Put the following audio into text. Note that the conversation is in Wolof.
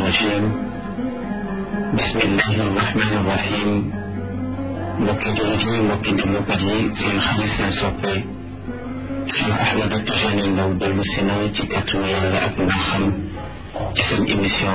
الرجيم بسم الله الرحمن الرحيم mbokki jullit yi mbokki déglukat yi seen xarit seen soppe Cheikh Ahmed Tidiane Ndao dellu si na ci kàttanu Yàlla ak mbaaxam ci seen émission